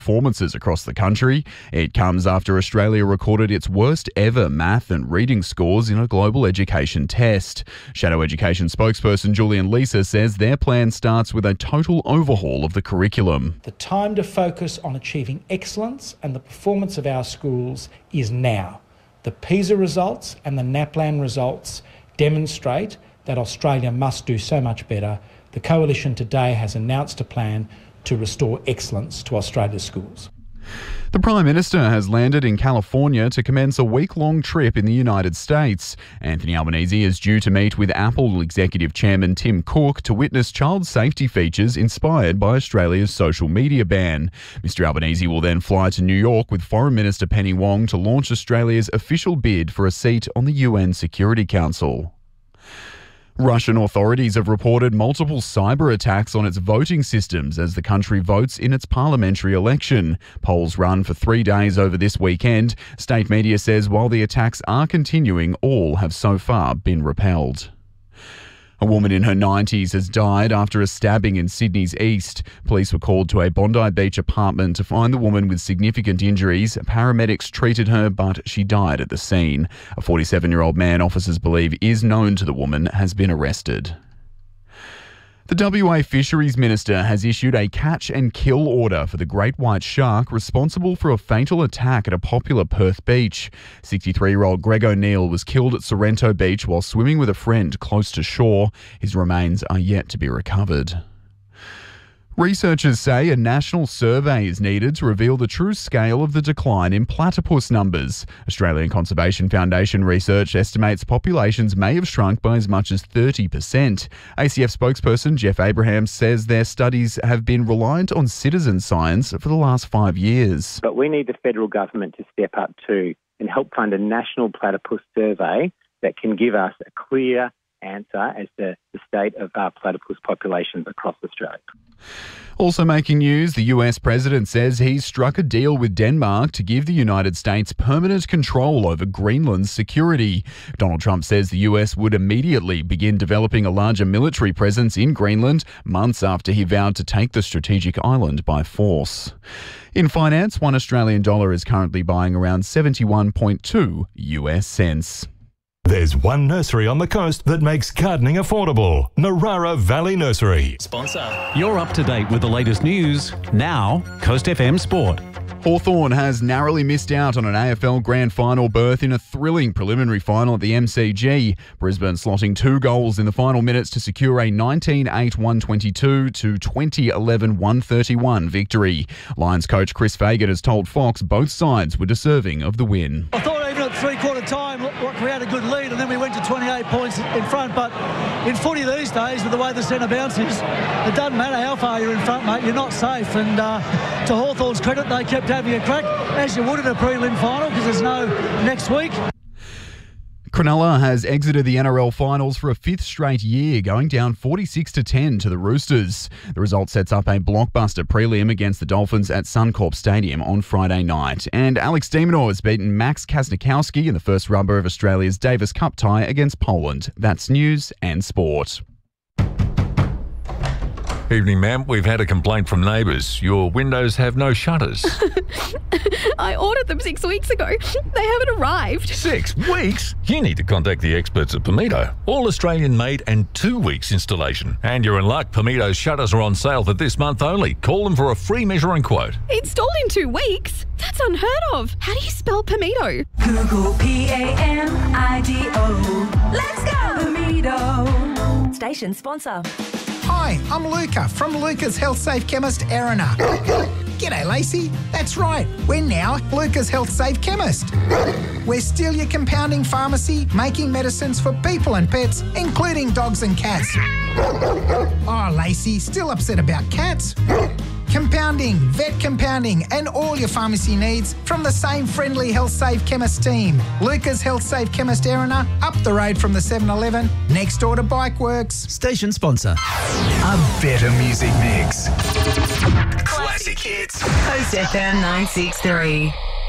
performances across the country. It comes after Australia recorded its worst ever math and reading scores in a global education test. Shadow Education spokesperson Julian Lisa says their plan starts with a total overhaul of the curriculum. The time to focus on achieving excellence and the performance of our schools is now. The PISA results and the NAPLAN results demonstrate that Australia must do so much better. The Coalition today has announced a plan to restore excellence to Australia's schools. The Prime Minister has landed in California to commence a week-long trip in the United States. Anthony Albanese is due to meet with Apple Executive Chairman Tim Cook to witness child safety features inspired by Australia's social media ban. Mr Albanese will then fly to New York with Foreign Minister Penny Wong to launch Australia's official bid for a seat on the UN Security Council. Russian authorities have reported multiple cyber attacks on its voting systems as the country votes in its parliamentary election. Polls run for 3 days over this weekend. State media says while the attacks are continuing, all have so far been repelled. A woman in her 90s has died after a stabbing in Sydney's east. Police were called to a Bondi Beach apartment to find the woman with significant injuries. Paramedics treated her, but she died at the scene. A 47-year-old man officers believe is known to the woman has been arrested. The WA Fisheries Minister has issued a catch and kill order for the great white shark responsible for a fatal attack at a popular Perth beach. 63-year-old Greg O'Neill was killed at Sorrento Beach while swimming with a friend close to shore. His remains are yet to be recovered. Researchers say a national survey is needed to reveal the true scale of the decline in platypus numbers. Australian Conservation Foundation research estimates populations may have shrunk by as much as 30%. ACF spokesperson Jeff Abraham says their studies have been reliant on citizen science for the last 5 years. But we need the federal government to step up too and help fund a national platypus survey that can give us a clear answer as to the state of our platypus populations across Australia. Also making news, the US president says he's struck a deal with Denmark to give the United States permanent control over Greenland's security. Donald Trump says the US would immediately begin developing a larger military presence in Greenland months after he vowed to take the strategic island by force. In finance, $1 Australian is currently buying around 71.2 US cents. There's one nursery on the coast that makes gardening affordable. Narara Valley Nursery. Sponsor. You're up to date with the latest news. Now, Coast FM Sport. Hawthorn has narrowly missed out on an AFL Grand Final berth in a thrilling preliminary final at the MCG. Brisbane slotting 2 goals in the final minutes to secure a 19-8-122 to 20-11-131 victory. Lions coach Chris Fagan has told Fox both sides were deserving of the win. I thought even at three-quarter time we had a good lead and then we went to 28 points in front, but in footy these days with the way the centre bounces, it doesn't matter how far you're in front, mate, you're not safe. And to Hawthorn's credit, they kept having a crack, as you would in a prelim final, because there's no next week. Cronulla has exited the NRL finals for a 5th straight year, going down 46-10 to the Roosters. The result sets up a blockbuster prelim against the Dolphins at Suncorp Stadium on Friday night. And Alex de Minaur has beaten Max Kasnikowski in the first rubber of Australia's Davis Cup tie against Poland. That's news and sport. Evening, ma'am. We've had a complaint from neighbours. Your windows have no shutters. I ordered them 6 weeks ago. They haven't arrived. 6 weeks? You need to contact the experts at Pimito. All Australian made and 2 weeks installation. And you're in luck. Pimito's shutters are on sale for this month only. Call them for a free measuring quote. Installed in 2 weeks? That's unheard of. How do you spell Pimito? Google P-A-M-I-D-O. Let's go! Pimito. Station sponsor. Hi, I'm Luca from Luca's Health Safe Chemist, Erina. G'day, Lacey. That's right. We're now Luca's Health Safe Chemist. We're still your compounding pharmacy, making medicines for people and pets, including dogs and cats. Oh, Lacey, still upset about cats? Compounding, vet compounding, and all your pharmacy needs from the same friendly Health Safe Chemist team. Luca's Health Safe Chemist Erina, up the road from the 7-Eleven, next door to Bikeworks. Station sponsor. A better music mix. Classic hits. Coast FM 963.